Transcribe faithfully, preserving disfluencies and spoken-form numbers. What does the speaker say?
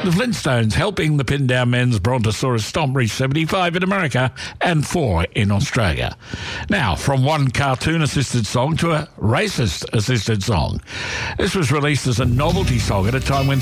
The Flintstones helping the pinned-down men's Brontosaurus stomp reached seventy-five in America and four in Australia. Now, from one cartoon-assisted song to a racist-assisted song. This was released as a novelty song at a time when